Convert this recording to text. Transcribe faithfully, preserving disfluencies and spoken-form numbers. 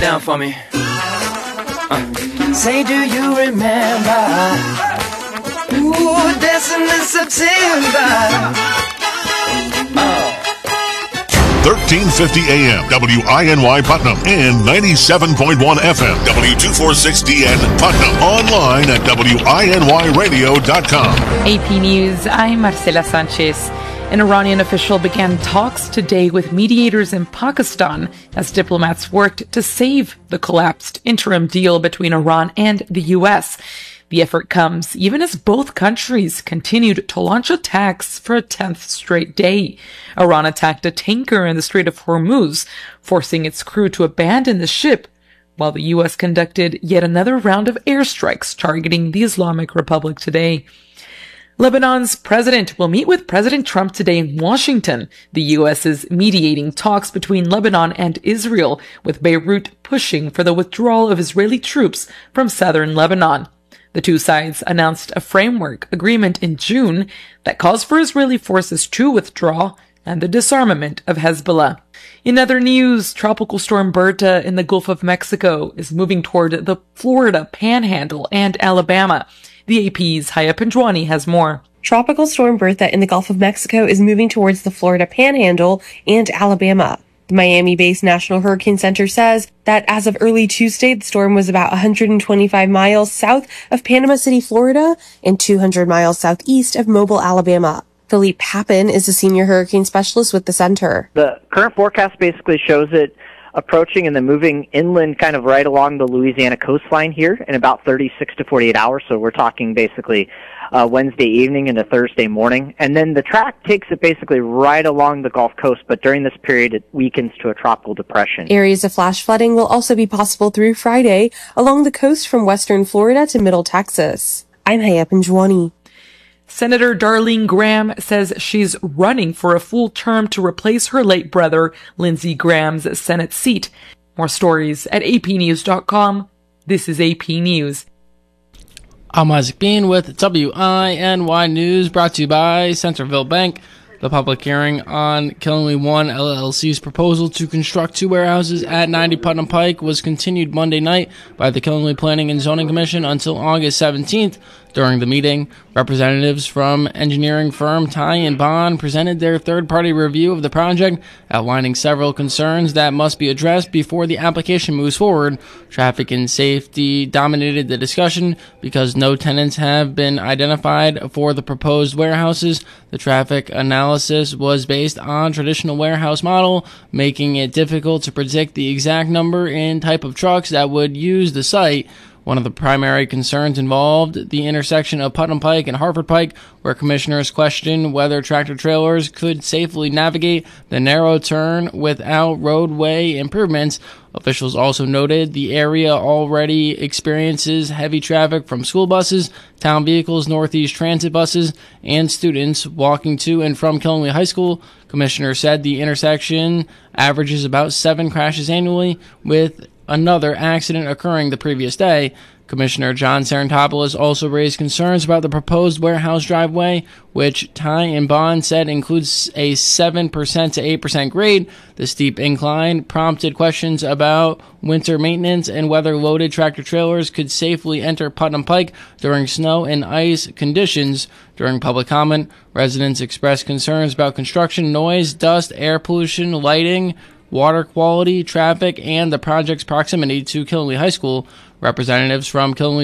down for me. Uh. Say, do you remember? Ooh, dancing in September. Oh. thirteen fifty A M, W I N Y Putnam, and ninety-seven point one F M, W two forty-six D N Putnam. Online at W I N Y radio dot com. A P News, I'm Marcela Sanchez. An Iranian official began talks today with mediators in Pakistan as diplomats worked to save the collapsed interim deal between Iran and the U S. The effort comes even as both countries continued to launch attacks for a tenth straight day. Iran attacked a tanker in the Strait of Hormuz, forcing its crew to abandon the ship, while the U S conducted yet another round of airstrikes targeting the Islamic Republic today. Lebanon's president will meet with President Trump today in Washington. The U S is mediating talks between Lebanon and Israel, with Beirut pushing for the withdrawal of Israeli troops from southern Lebanon. The two sides announced a framework agreement in June that calls for Israeli forces to withdraw and the disarmament of Hezbollah. In other news, Tropical Storm Berta in the Gulf of Mexico is moving toward the Florida Panhandle and Alabama. The A P's Haya Panjwani has more. Tropical Storm Bertha in the Gulf of Mexico is moving towards the Florida Panhandle and Alabama. The Miami-based National Hurricane Center says that as of early Tuesday, the storm was about one hundred twenty-five miles south of Panama City, Florida, and two hundred miles southeast of Mobile, Alabama. Philippe Papin is a senior hurricane specialist with the center. The current forecast basically shows it approaching and then moving inland kind of right along the Louisiana coastline here in about thirty-six to forty-eight hours. So we're talking basically uh, Wednesday evening into Thursday morning. And then the track takes it basically right along the Gulf Coast, but during this period it weakens to a tropical depression. Areas of flash flooding will also be possible through Friday along the coast from western Florida to middle Texas. I'm Haya Panjwani. Senator Darlene Graham says she's running for a full term to replace her late brother, Lindsey Graham's Senate seat. More stories at A P news dot com. This is A P News. I'm Isaac Bean with W I N Y News, brought to you by Centerville Bank. The public hearing on Killingly One L L C's proposal to construct two warehouses at ninety Putnam Pike was continued Monday night by the Killingly Planning and Zoning Commission until August seventeenth. During the meeting, representatives from engineering firm Ty and Bond presented their third-party review of the project, outlining several concerns that must be addressed before the application moves forward. Traffic and safety dominated the discussion because no tenants have been identified for the proposed warehouses. The traffic analysis was based on traditional warehouse model, making it difficult to predict the exact number and type of trucks that would use the site. One of the primary concerns involved the intersection of Putnam Pike and Harford Pike, where commissioners questioned whether tractor-trailers could safely navigate the narrow turn without roadway improvements. Officials also noted the area already experiences heavy traffic from school buses, town vehicles, Northeast Transit buses, and students walking to and from Killingly High School. Commissioner said the intersection averages about seven crashes annually, with another accident occurring the previous day. Commissioner John Sarantopoulos also raised concerns about the proposed warehouse driveway, which Ty and Bond said includes a seven percent to eight percent grade. The steep incline prompted questions about winter maintenance and whether loaded tractor-trailers could safely enter Putnam Pike during snow and ice conditions. During public comment, residents expressed concerns about construction, noise, dust, air pollution, lighting, water quality, traffic, and the project's proximity to Killingly High School. Representatives from Killingly